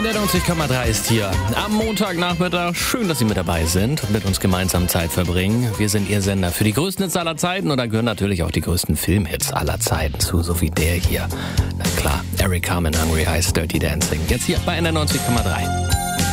NDR 90,3 ist hier am Montagnachmittag. Schön, dass Sie mit dabei sind und mit uns gemeinsam Zeit verbringen. Wir sind Ihr Sender für die größten Hits aller Zeiten und da gehören natürlich auch die größten Filmhits aller Zeiten zu, so wie der hier. Na klar, Eric Carmen, Hungry Eyes, Dirty Dancing. Jetzt hier bei NDR 90,3.